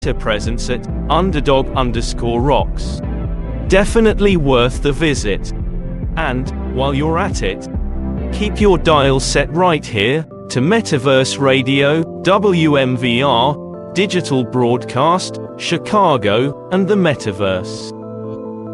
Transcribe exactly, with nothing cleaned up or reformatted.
presence at underdog underscore rocks. Definitely worth the visit. And, while you're at it, keep your dial set right here to Metaverse Radio, W M V R, Digital Broadcast, Chicago, and the Metaverse.